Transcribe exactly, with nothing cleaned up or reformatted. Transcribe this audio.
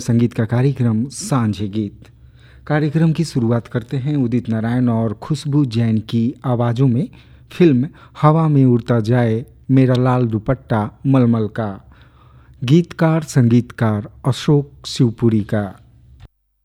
संगीत का कार्यक्रम सांझे गीत। कार्यक्रम की शुरुआत करते हैं उदित नारायण और खुशबू जैन की आवाज़ों में फिल्म हवा में उड़ता जाए मेरा लाल दुपट्टा मलमल का। गीतकार संगीतकार अशोक शिवपुरी का।